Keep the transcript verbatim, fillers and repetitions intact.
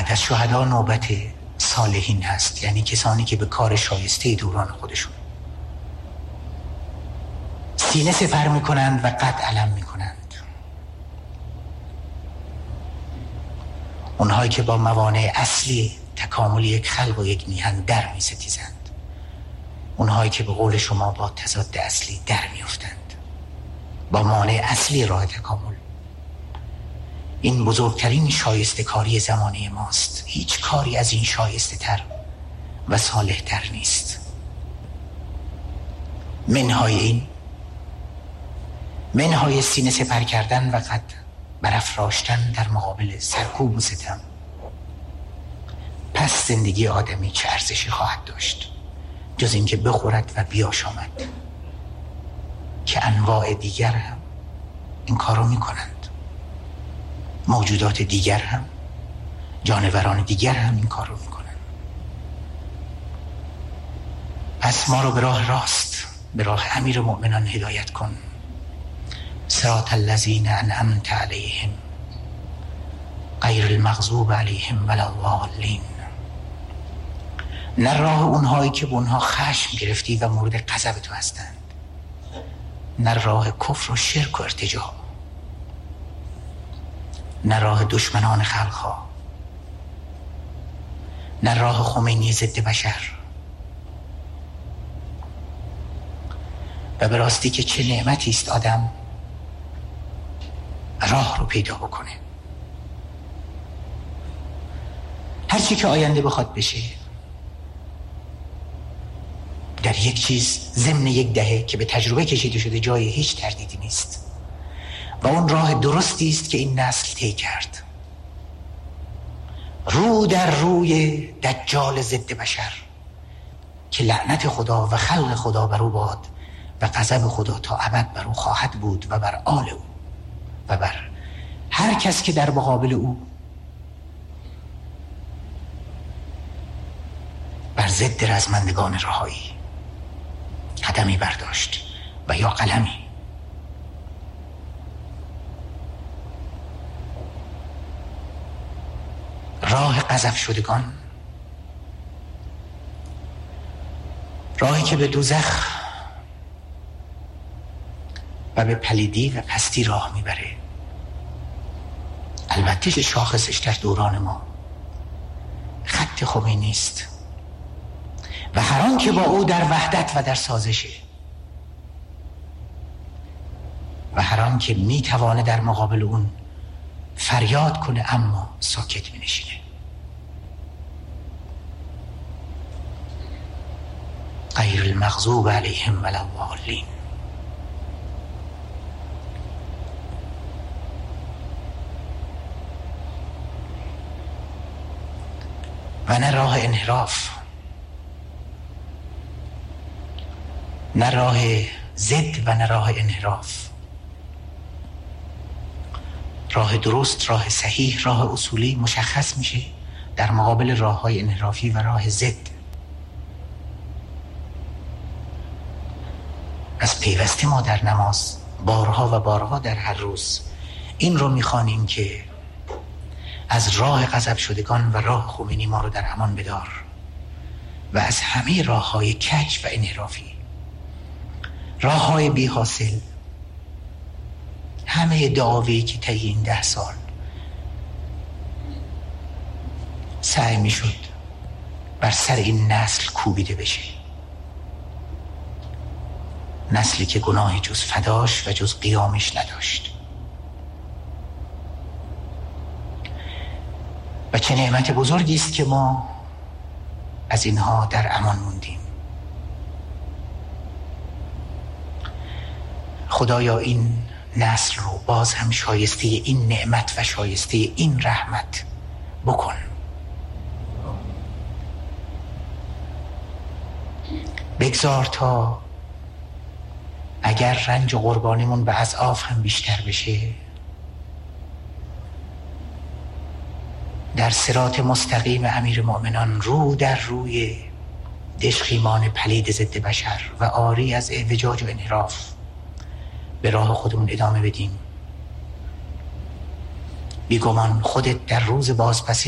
بعد از شهدا نوبت صالحین هست، یعنی کسانی که به کار شایسته دوران خودشون سینه سپر میکنند و قد علم میکنند. اونهایی که با موانع اصلی تکامل یک خلق و یک میهن در میستیزند، اونهایی که به قول شما با تضاد اصلی در میافتند، با مانع اصلی راه تکامل. این بزرگترین شایسته کاری زمانه ماست. هیچ کاری از این شایسته تر و صالح تر نیست. منهای این منهای سینه سپر کردن و قد برافراشتن در مقابل سرکوب و ستم. پس زندگی آدمی چه ارزشی خواهد داشت جز اینکه بخورد و بیاشامد، که انواع دیگر هم این کارو میکنند. موجودات دیگر هم، جانوران دیگر هم این کارو میکنند. پس ما رو به راه راست، به راه امیر مؤمنان هدایت کن. صراط الذین انعمت علیهم غیر المغضوب علیهم ولا الضالین. نه راه اونهایی که به اونها خشم گرفتی و مورد غضب تو هستند، نه راه کفر و شرک و ارتجاع، نه راه دشمنان خلقها، نه راه خمینی ضد بشر. و به راستی که چه نعمتی است آدم راه رو پیدا بکنه. هرچی که آینده بخواد بشه، در یک چیز ضمن یک دهه که به تجربه کشیده شده جای هیچ تردیدی نیست، و اون راه درستی است که این نسل طی کرد. رو در روی دجال ضد بشر که لعنت خدا و خلق خدا بر او باد و غضب خدا تا ابد بر او خواهد بود و بر آل او و بر هر کس که در مقابل او بر ضد رزمندگان رهایی قدمی برداشت و یا قلمی. راه غضب شدگان، راهی که به دوزخ و به پلیدی و پستی راه میبره. البته که شاخصش در دوران ما خط خمینی است و هر آن که با او در وحدت و در سازشه و هر آن که میتوانه در مقابل اون فریاد کنه اما ساکت بنشینه. غیر المغضوب علیهم ولا الضالین. و نه راه انحراف، نه راه ضد و نه راه انحراف. راه درست، راه صحیح، راه اصولی مشخص میشه در مقابل راه‌های انحرافی و راه ضد. از پیوسته ما در نماز بارها و بارها در هر روز این رو میخوانیم که از راه غضب شدگان و راه خمینی ما رو در امان بدار و از همه راه‌های کج و انحرافی، راه‌های بی حاصل، همه دعاوی که طی این ده سال سعی میشد بر سر این نسل کوبیده بشه، نسلی که گناهی جز فداش و جز قیامش نداشت. و چه نعمت بزرگی است که ما از اینها در امان موندیم. خدایا این نسل رو باز هم شایسته این نعمت و شایسته این رحمت بکن. بگذار تا اگر رنج و قربانیمون به اضعاف هم بیشتر بشه، در صراط مستقیم امیر مؤمنان رو در روی دشخیمان پلید ضد بشر و آری از اعوجاج و انحراف به راه خودمون ادامه بدیم. بیگمان خودت در روز بازپسی